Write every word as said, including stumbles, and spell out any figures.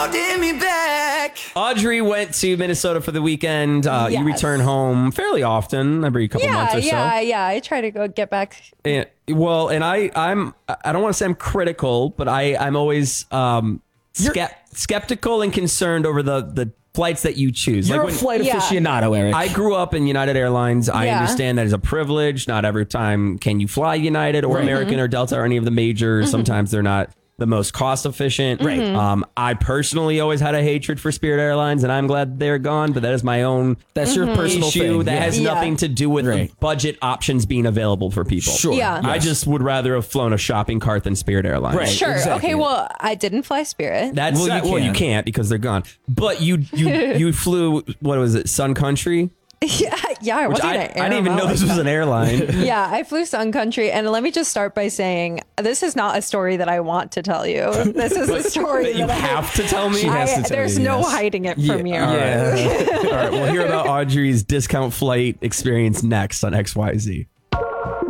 holding me back. Audrey went to Minnesota for the weekend. Uh, Yes. You return home fairly often, every couple Yeah, months or so. yeah, yeah. I try to go get back. And, well, and I, I'm, I don't want to say I'm critical, but I, I'm always um, skept, skeptical and concerned over the the flights that you choose. You're like a when, flight Yeah. aficionado, Eric. I grew up in United Airlines. I Yeah. understand that is a privilege. Not every time can you fly United or American or Delta or any of the majors. Sometimes they're not the most cost efficient. Right. Um, I personally always had a hatred for Spirit Airlines, and I'm glad they're gone. But that is my own That's your personal issue. thing. That yeah. has Yeah. nothing to do with Right. the budget options being available for people. Sure. Yeah. I Yes. just would rather have flown a shopping cart than Spirit Airlines. Right. Sure. exactly. Okay. Well, I didn't fly Spirit. That's Well, you uh, well, you can. can't because they're gone. But you you you flew, what was it, Sun Country? yeah, yeah. I Which wasn't I, an I didn't even air know this was an airline. Yeah, I flew Sun Country, and let me just start by saying this is not a story that I want to tell you. This is a story That you that I- have to tell me. She has I- to tell there's you, no yes. hiding it from you. All right. All right. We'll hear about Audrey's discount flight experience next on X Y Z.